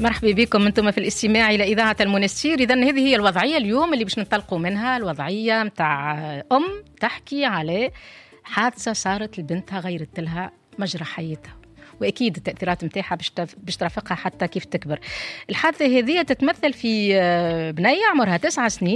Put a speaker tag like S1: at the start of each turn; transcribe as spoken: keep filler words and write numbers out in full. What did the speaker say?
S1: مرحبا بكم انتم في الاستماع الى اذاعه المنستير. اذا هذه هي الوضعيه اليوم اللي باش ننطلقوا منها، الوضعيه متاع ام تحكي على حادثه صارت لبنتها غيرت لها مجرى حياتها، واكيد التاثيرات نتاعها باش ترافقها حتى كيف تكبر. الحادثه هذه تتمثل في بنيه عمرها تسع سنين